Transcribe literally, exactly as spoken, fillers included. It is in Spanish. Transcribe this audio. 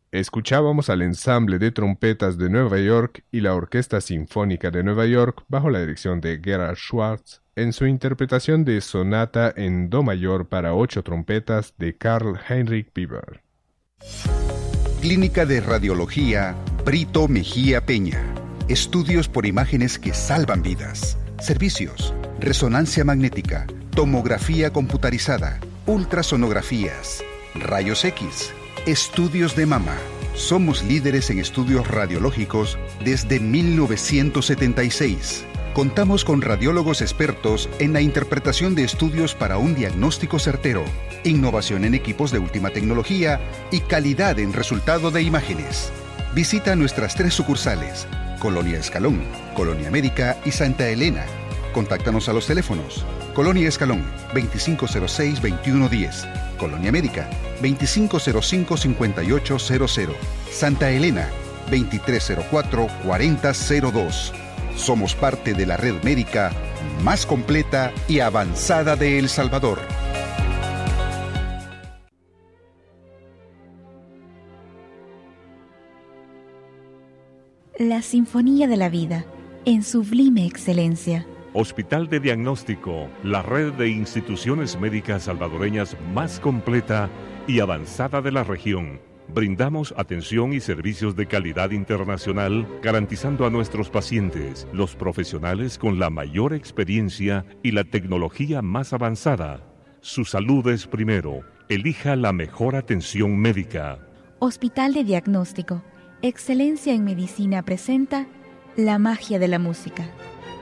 Escuchábamos al ensamble de trompetas de Nueva York y la Orquesta Sinfónica de Nueva York bajo la dirección de Gerhard Schwartz en su interpretación de Sonata en Do mayor para ocho trompetas de Karl Heinrich Bieber. Clínica de Radiología Brito Mejía Peña. Estudios por imágenes que salvan vidas. Servicios: resonancia magnética, tomografía computarizada, ultrasonografías, rayos X, estudios de mama. Somos líderes en estudios radiológicos desde mil novecientos setenta y seis. Contamos con radiólogos expertos en la interpretación de estudios para un diagnóstico certero, innovación en equipos de última tecnología y calidad en resultado de imágenes. Visita nuestras tres sucursales: Colonia Escalón, Colonia América y Santa Elena. Contáctanos a los teléfonos: Colonia Escalón, veinticinco cero seis, veintiuno diez. Colonia América, veinticinco cero cinco, cincuenta y ocho cero cero. Santa Elena, veintitrés cero cuatro, cuarenta cero dos. Somos parte de la red médica más completa y avanzada de El Salvador. La Sinfonía de la Vida, en sublime excelencia. Hospital de Diagnóstico, la red de instituciones médicas salvadoreñas más completa y avanzada de la región. Brindamos atención y servicios de calidad internacional, garantizando a nuestros pacientes los profesionales con la mayor experiencia y la tecnología más avanzada. Su salud es primero. Elija la mejor atención médica. Hospital de Diagnóstico, excelencia en medicina presenta La magia de la música.